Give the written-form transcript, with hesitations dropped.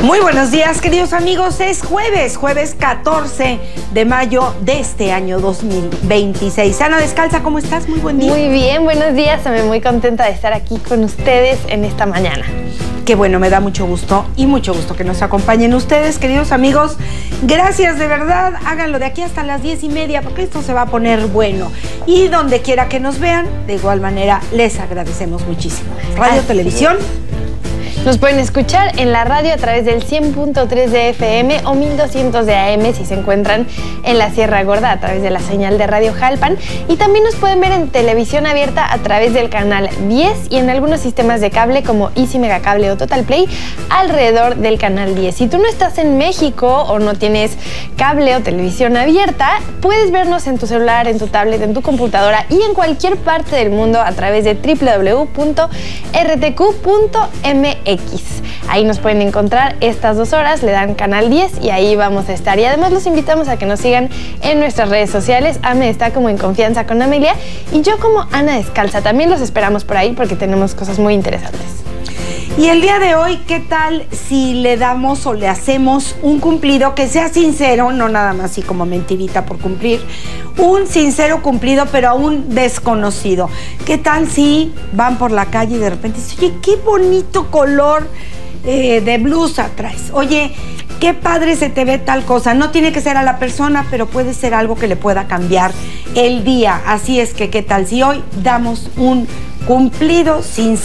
Muy buenos días, queridos amigos. Es jueves 14 de mayo de este año 2026. Ana Descalza, ¿cómo estás? Muy buen día. Muy bien, buenos días. Estoy muy contenta de estar aquí con ustedes en esta mañana. Qué bueno, me da mucho gusto y mucho gusto que nos acompañen ustedes, queridos amigos. Gracias, de verdad. Háganlo de aquí hasta las 10:30 porque esto se va a poner bueno. Y donde quiera que nos vean, de igual manera, les agradecemos muchísimo. Radio, televisión. Nos pueden escuchar en la radio a través del 100.3 de FM o 1200 de AM si se encuentran en la Sierra Gorda a través de la señal de Radio Jalpan. Y también nos pueden ver en televisión abierta a través del canal 10 y en algunos sistemas de cable como Easy Megacable o Total Play alrededor del canal 10. Si tú no estás en México o no tienes cable o televisión abierta, puedes vernos en tu celular, en tu tablet, en tu computadora y en cualquier parte del mundo a través de www.rtq.mx. Ahí nos pueden encontrar estas 2 horas, le dan canal 10 y ahí vamos a estar. Y además los invitamos a que nos sigan en nuestras redes sociales. Ame está como En Confianza con Amelia y yo como Ana Descalza. También los esperamos por ahí porque tenemos cosas muy interesantes. Y el día de hoy, ¿qué tal si le damos o le hacemos un cumplido que sea sincero, no nada más así como mentirita por cumplir, un sincero cumplido pero a un desconocido? ¿Qué tal si van por la calle y de repente dicen, oye, qué bonito color de blusa traes? Oye, qué padre se te ve tal cosa. No tiene que ser a la persona, pero puede ser algo que le pueda cambiar el día. Así es que, ¿qué tal si hoy damos un cumplido sincero?